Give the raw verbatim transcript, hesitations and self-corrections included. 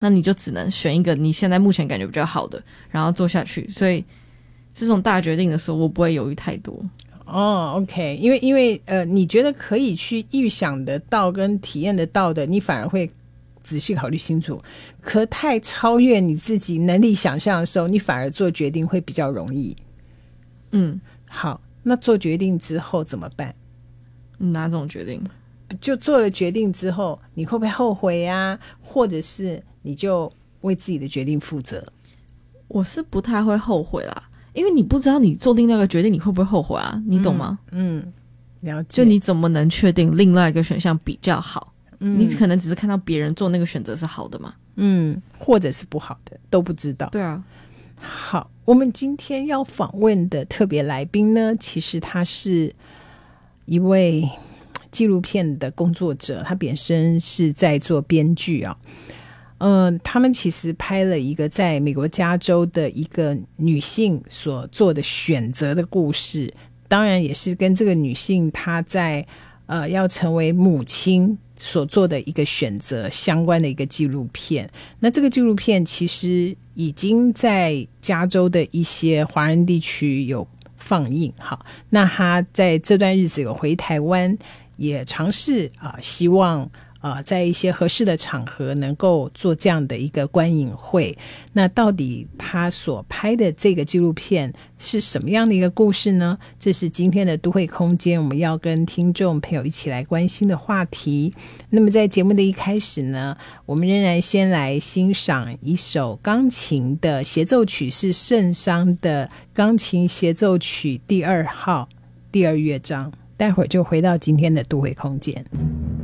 那你就只能选一个你现在目前感觉比较好的，然后做下去。所以这种大决定的时候，我不会犹豫太多。 哦 ，OK， 因为因为呃，你觉得可以去预想得到跟体验得到的，你反而会仔细考虑清楚。可太超越你自己能力想象的时候，你反而做决定会比较容易。 嗯， 好，那做决定之后怎么办？ 哪种决定？ 就做了决定之后，你会不会后悔啊？或者是你就为自己的决定负责？ 我是不太会后悔啦，因为你不知道你做另外一个决定你会不会后悔啊，你懂吗？ 嗯，嗯，了解。 就你怎么能确定另外一个选项比较好？ 嗯， 你可能只是看到别人做那个选择是好的嘛， 嗯，或者是不好的都不知道。 对啊。 好，我们今天要访问的特别来宾呢，其实他是一位纪录片的工作者，他本身是在做编剧啊。嗯、呃，他们其实拍了一个在美国加州的一个女性所做的选择的故事，当然也是跟这个女性她在呃要成为母亲所做的一个选择相关的一个纪录片。那这个纪录片其实已经在加州的一些华人地区有放映。好，那他在这段日子有回台湾，也尝试啊、呃，希望呃，在一些合适的场合能够做这样的一个观影会。那到底他所拍的这个纪录片是什么样的一个故事呢？这是今天的都会空间我们要跟听众朋友一起来关心的话题。那么在节目的一开始呢，我们仍然先来欣赏一首钢琴的协奏曲，是圣桑的钢琴协奏曲第二号第二乐章。待会儿就回到今天的都会空间。